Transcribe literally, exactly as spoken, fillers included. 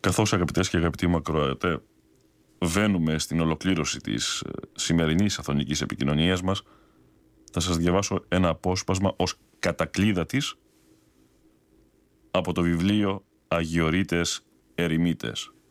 Καθώς, αγαπητές και αγαπητοί μου ακροατέ, βαίνουμε στην ολοκλήρωση της σημερινής αθωνικής επικοινωνίας μας, θα σας διαβάσω ένα απόσπασμα ως κατακλείδα της από το βιβλίο «Αγιορείτες Ερημίτες».